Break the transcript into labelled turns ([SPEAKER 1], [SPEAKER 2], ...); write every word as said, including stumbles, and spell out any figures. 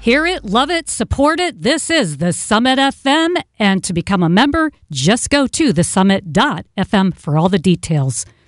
[SPEAKER 1] Hear it, love it, support it. This is The Summit F M. And to become a member, just go to the summit dot f m for all the details.